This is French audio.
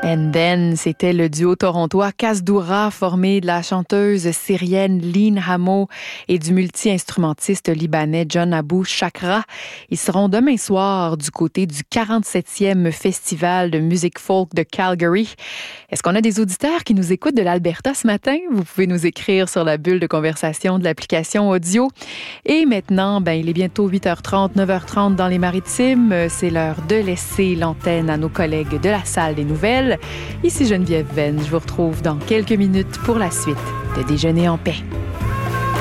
And Then, c'était le duo torontois Kasdoura, formé de la chanteuse syrienne Lynn Hamo et du multi-instrumentiste libanais John Abou Chakra. Ils seront demain soir du côté du 47e Festival de musique folk de Calgary. Est-ce qu'on a des auditeurs qui nous écoutent de l'Alberta ce matin? Vous pouvez nous écrire sur la bulle de conversation de l'application audio. Et maintenant, il est bientôt 8h30, 9h30 dans les Maritimes. C'est l'heure de laisser l'antenne à nos collègues de la salle des nouvelles. Ici Geneviève Venn, je vous retrouve dans quelques minutes pour la suite de Déjeuner en paix.